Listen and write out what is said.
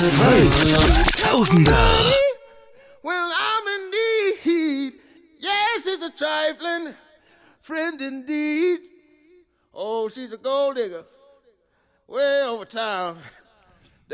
Tausender. When I'm in need, yes, it's a trifling friend indeed. Oh, she's a gold digger, way over town.